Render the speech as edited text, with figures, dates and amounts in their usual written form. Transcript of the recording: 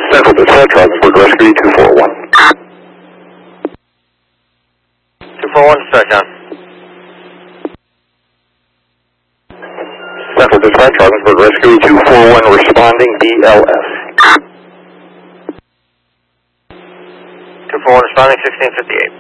Central Dispatch, Rockford Rescue 241. 241, dispatch on. Central Dispatch, Rockford Rescue 241, responding BLS. 241, responding 1658.